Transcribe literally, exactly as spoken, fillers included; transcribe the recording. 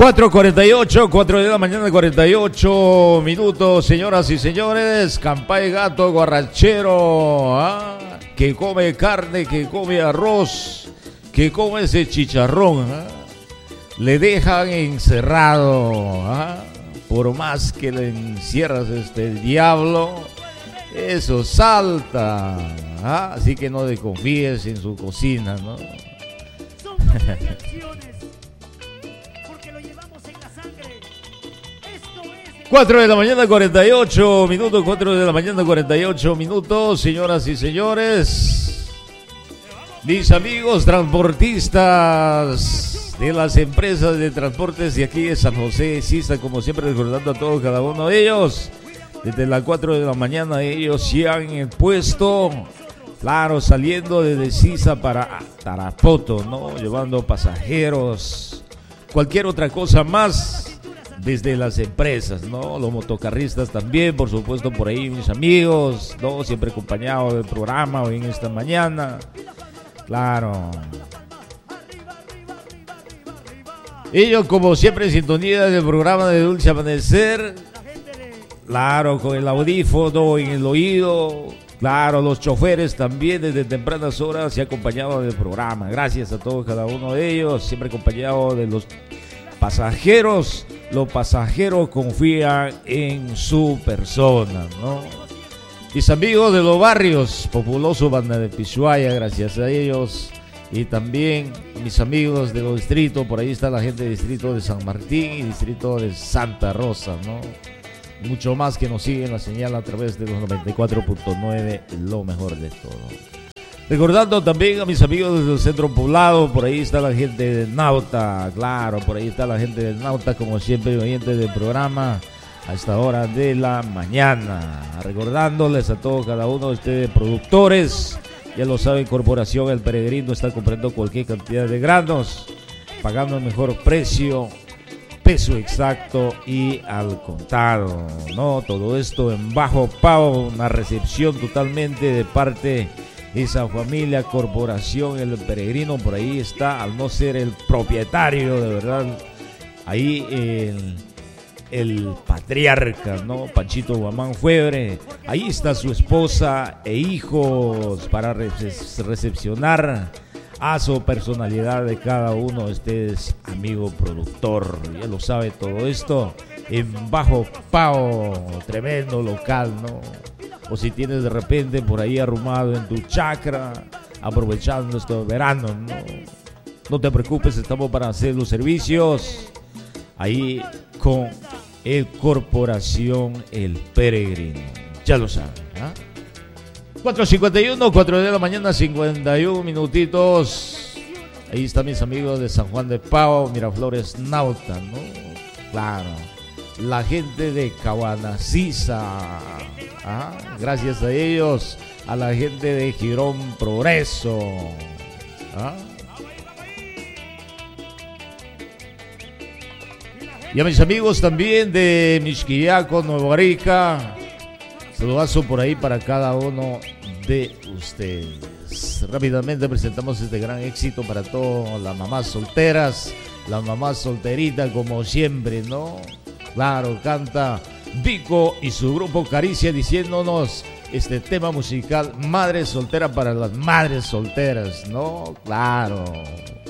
cuatro cuarenta y ocho, cuatro de la mañana, cuarenta y ocho minutos, señoras y señores. Campay gato guarrachero, ¿ah? Que come carne, que come arroz, que come ese chicharrón, ¿ah? Le dejan encerrado, ¿ah? Por más que le encierras este diablo, eso salta, ¿ah? Así que no desconfíes en su cocina, ¿no? cuatro de la mañana, cuarenta y ocho minutos, cuatro de la mañana, cuarenta y ocho minutos, señoras y señores. Mis amigos transportistas de las empresas de transportes de aquí de San José de Sisa, como siempre recordando a todos cada uno de ellos. Desde las cuatro de la mañana ellos se han puesto, claro, saliendo desde Sisa para Tarapoto, ¿no? Llevando pasajeros, cualquier otra cosa más. Desde las empresas, ¿no? Los motocarristas también, por supuesto, por ahí mis amigos, ¿no? Siempre acompañados del programa hoy en esta mañana. Claro. Ellos, como siempre, en sintonía del programa de Dulce Amanecer. Claro, con el audífono en el oído. Claro, los choferes también desde tempranas horas se han acompañado del programa. Gracias a todos, cada uno de ellos. Siempre acompañado de los pasajeros. Los pasajeros confían en su persona, ¿no? Mis amigos de los barrios, populoso Banda de Pishuaya, gracias a ellos. Y también mis amigos de los distritos, por ahí está la gente del distrito de San Martín y distrito de Santa Rosa, ¿no? Y mucho más que nos siguen la señal a través de los noventa y cuatro punto nueve, lo mejor de todo. Recordando también a mis amigos del centro poblado, por ahí está la gente de Nauta, claro, por ahí está la gente de Nauta, como siempre, oyentes del programa a esta hora de la mañana. Recordándoles a todos, cada uno de ustedes, productores, ya lo saben, Corporación El Peregrino está comprando cualquier cantidad de granos, pagando el mejor precio, peso exacto y al contado, ¿no? Todo esto en bajo pago, una recepción totalmente de parte esa familia Corporación El Peregrino. Por ahí está, al no ser el propietario, de verdad, ahí el, el patriarca, ¿no? Panchito Guamán Fuebre. Ahí está su esposa e hijos para rece- recepcionar a su personalidad de cada uno de ustedes, amigo productor. Ya lo sabe todo esto, en bajo pago, tremendo local, ¿no? O si tienes de repente por ahí arrumado en tu chacra, aprovechando este verano, ¿no? No te preocupes, estamos para hacer los servicios ahí con el Corporación El Peregrino. Ya lo saben, ¿ah? cuatro cincuenta y uno, cuatro de la mañana, cincuenta y uno minutitos. Ahí están mis amigos de San Juan de Pao, Miraflores, Nauta, ¿no? Claro. La gente de Cabanasisa, ¿ah? Gracias a ellos, a la gente de Girón Progreso, ¿ah? Y a mis amigos también de Mixquiaco, Nueva Arica, saludazo por ahí para cada uno de ustedes. Rápidamente presentamos este gran éxito para todas las mamás solteras, las mamás solteritas como siempre, ¿no? Claro, canta Vico y su grupo Caricia diciéndonos este tema musical, Madre Soltera para las madres solteras, ¿no? Claro.